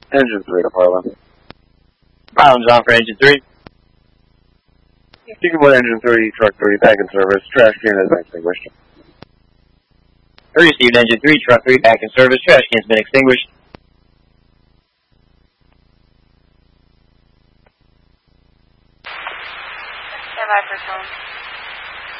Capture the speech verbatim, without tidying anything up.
Engine three to Harlan. Problems on for engine three. Beacon one, engine three, truck three, back in service. Trash can has been extinguished. Received engine three, truck three, back in service. Trash can's been extinguished. Stand by for phone.